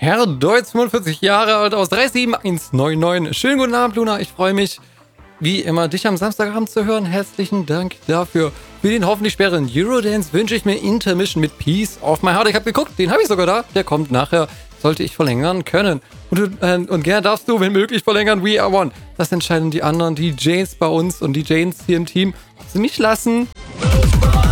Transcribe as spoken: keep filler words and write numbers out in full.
Herr Deutz, fünfundvierzig Jahre alt aus drei sieben eins neun neun. Schönen guten Abend, Luna. Ich freue mich, wie immer, dich am Samstagabend zu hören. Herzlichen Dank dafür. Für den hoffentlich späteren Eurodance wünsche ich mir Intermission mit Peace of My Heart. Ich habe geguckt, den habe ich sogar da. Der kommt nachher, sollte ich verlängern können. Und, äh, und gerne darfst du, wenn möglich, verlängern We Are One. Das entscheiden die anderen D Js bei uns und D Js hier im Team, ob sie mich lassen